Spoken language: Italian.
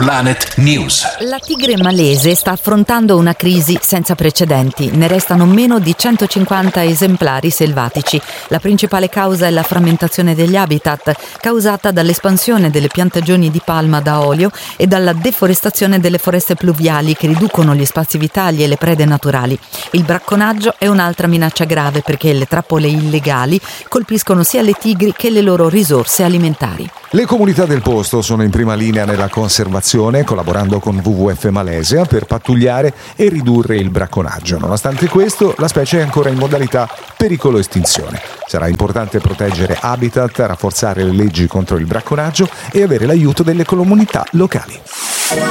Planet News. La tigre malese sta affrontando una crisi senza precedenti. Ne restano meno di 150 esemplari selvatici. La principale causa è la frammentazione degli habitat, causata dall'espansione delle piantagioni di palma da olio e dalla deforestazione delle foreste pluviali che riducono gli spazi vitali e le prede naturali. Il bracconaggio è un'altra minaccia grave perché le trappole illegali colpiscono sia le tigri che le loro risorse alimentari. Le comunità del posto sono in prima linea nella conservazione, collaborando con WWF Malesia per pattugliare e ridurre il bracconaggio. Nonostante questo, la specie è ancora in modalità pericolo estinzione. Sarà importante proteggere habitat, rafforzare le leggi contro il bracconaggio e avere l'aiuto delle comunità locali.